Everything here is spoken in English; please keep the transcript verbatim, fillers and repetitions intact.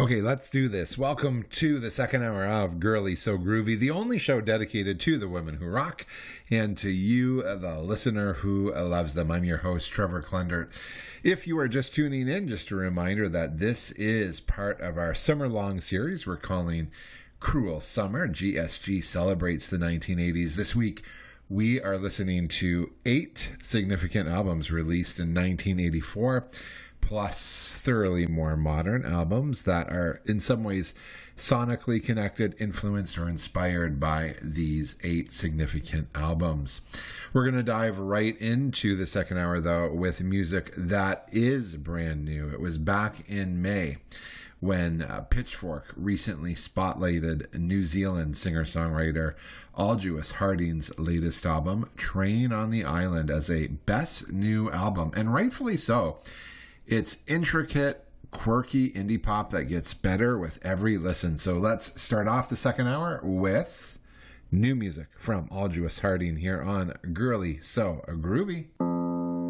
Okay, let's do this. Welcome to the second hour of Girly So Groovy, the only show dedicated to the women who rock and to you, the listener who loves them. I'm your host, Trevor Klendert. If you are just tuning in, just a reminder that this is part of our summer-long series we're calling Cruel Summer. G S G celebrates the nineteen eighties. This week, we are listening to eight significant albums released in nineteen eighty-four, plus thoroughly more modern albums that are in some ways sonically connected, influenced, or inspired by these eight significant albums. We're going to dive right into the second hour, though, with music that is brand new. It was back in May when uh, Pitchfork recently spotlighted New Zealand singer-songwriter Aldous Harding's latest album, Train on the Island, as a best new album, and rightfully so. It's intricate, quirky indie pop that gets better with every listen. So let's start off the second hour with new music from Aldous Harding here on Girly So Groovy.